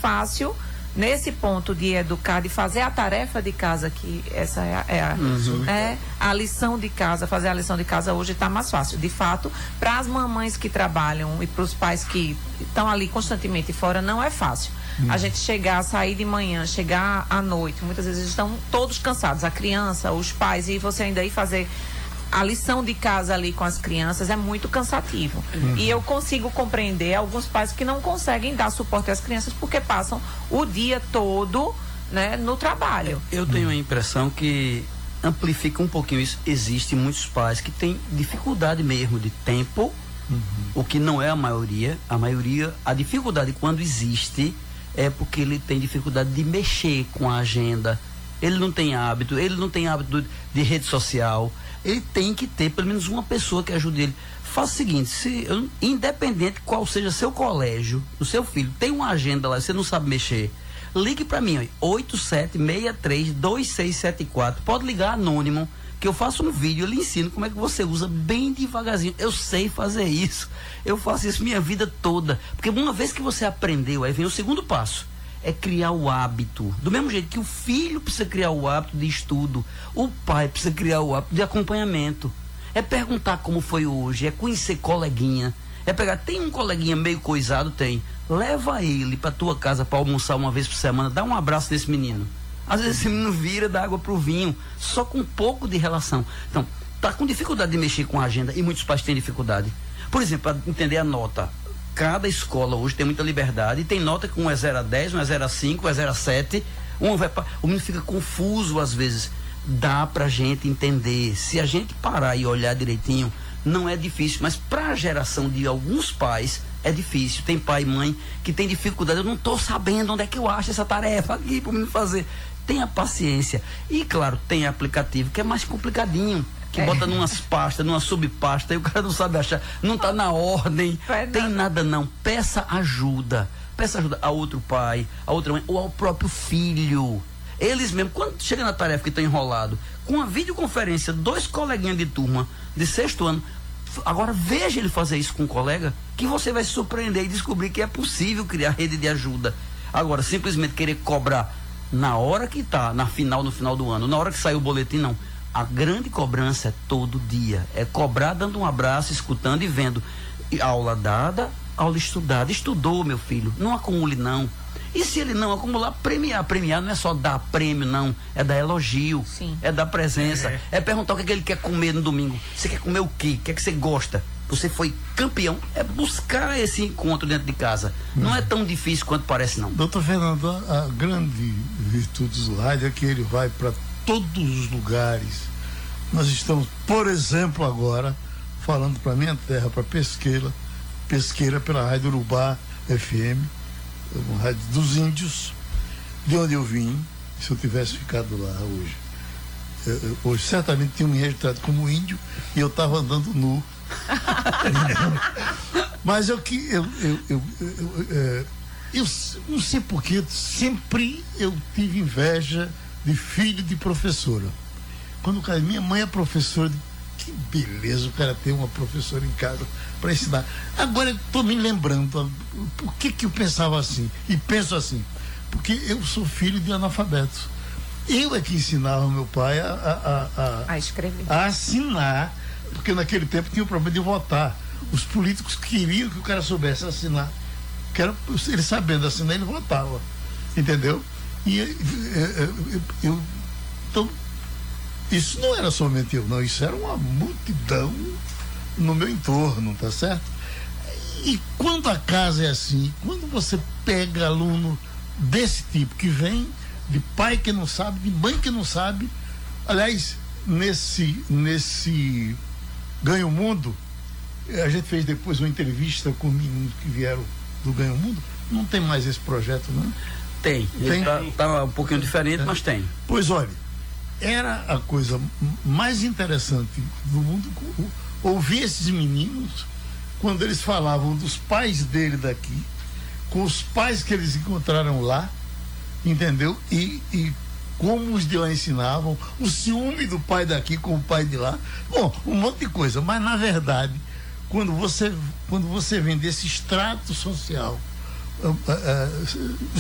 fácil nesse ponto de educar, de fazer a tarefa de casa, que essa é a lição de casa. Fazer a lição de casa hoje está mais fácil. De fato, para as mamães que trabalham e para os pais que estão ali constantemente fora, não é fácil. A gente sair de manhã, chegar à noite, muitas vezes estão todos cansados, a criança, os pais, e você ainda ir fazer a lição de casa ali com as crianças é muito cansativo. E eu consigo compreender alguns pais que não conseguem dar suporte às crianças porque passam o dia todo, né, no trabalho. Eu tenho a impressão que amplifica um pouquinho isso. Existem muitos pais que têm dificuldade mesmo de tempo, o que não é a maioria. A dificuldade quando existe é porque ele tem dificuldade de mexer com a agenda. Ele não tem hábito de rede social. Ele tem que ter pelo menos uma pessoa que ajude ele. Faça o seguinte, independente qual seja seu colégio, o seu filho tem uma agenda lá, você não sabe mexer, ligue para mim, 8763-2674, pode ligar anônimo, que eu faço um vídeo, eu lhe ensino como é que você usa bem devagarzinho. Eu sei fazer isso, eu faço isso minha vida toda, porque uma vez que você aprendeu, aí vem o segundo passo, é criar o hábito. Do mesmo jeito que o filho precisa criar o hábito de estudo, o pai precisa criar o hábito de acompanhamento. É perguntar como foi hoje, é conhecer coleguinha, é pegar, tem um coleguinha meio coisado, tem, leva ele pra tua casa pra almoçar uma vez por semana, dá um abraço nesse menino. Às vezes esse menino vira da água pro vinho, só com um pouco de relação. Então, tá com dificuldade de mexer com a agenda, e muitos pais têm dificuldade. Por exemplo, para entender a nota, cada escola hoje tem muita liberdade, e tem nota que um é 0 a 10, um é 0 a 5, um é 0 a 7, o menino fica confuso às vezes. Dá pra gente entender, se a gente parar e olhar direitinho, não é difícil, mas pra geração de alguns pais é difícil. Tem pai e mãe que tem dificuldade, eu não tô sabendo onde é que eu acho essa tarefa aqui pro menino fazer. Tenha paciência. E claro, tem aplicativo que é mais complicadinho, que bota numas pastas, numa subpasta, e o cara não sabe achar, não tá na ordem, tem nada não. Peça ajuda a outro pai, a outra mãe, ou ao próprio filho. Eles mesmo, quando chega na tarefa que está enrolado, com a videoconferência, 2 coleguinhas de turma de 6º ano, agora veja ele fazer isso com um colega, que você vai se surpreender e descobrir que é possível criar rede de ajuda. Agora, simplesmente querer cobrar na hora que está, no final do ano, na hora que sai o boletim, não. A grande cobrança é todo dia, é cobrar dando um abraço, escutando e vendo. E aula dada, aula estudada. Estudou, meu filho, não acumule não. E se ele não acumular, premiar não é só dar prêmio, não, é dar elogio. Sim. É dar presença, é perguntar o que é que ele quer comer no domingo. Você quer comer o quê? O que é que você gosta? Você foi campeão, é buscar esse encontro dentro de casa. Não é tão difícil quanto parece, não. Doutor Fernando, a grande virtude do rádio é que ele vai para todos os lugares. Nós estamos, por exemplo, agora falando para minha terra, para Pesqueira pela Rádio Urubá FM, uma rádio dos índios, de onde eu vim. Se eu tivesse ficado lá hoje, hoje certamente tinham me registrado como índio e eu estava andando nu. Mas eu não sei porquê, sempre eu tive inveja de filho de professora. Quando minha mãe é professora, que beleza o cara ter uma professora em casa para ensinar. Agora eu estou me lembrando por que eu pensava assim, e penso assim, porque eu sou filho de analfabetos. Eu é que ensinava meu pai a escrever, a assinar, porque naquele tempo tinha o problema de votar. Os políticos queriam que o cara soubesse assinar, que era, ele sabendo assinar, ele votava, entendeu? E então, isso não era somente eu, não, isso era uma multidão no meu entorno, tá certo? E quando a casa é assim, quando você pega aluno desse tipo, que vem de pai que não sabe, de mãe que não sabe, aliás, nesse Ganha o Mundo, a gente fez depois uma entrevista com meninos que vieram do Ganha o Mundo. Não tem mais esse projeto, não? Tem. Tá um pouquinho diferente, mas tem. Pois olha, era a coisa mais interessante do mundo ouvir esses meninos quando eles falavam dos pais dele daqui, com os pais que eles encontraram lá, entendeu? E como os de lá ensinavam, o ciúme do pai daqui com o pai de lá, bom, um monte de coisa. Mas na verdade, quando você vem desse extrato social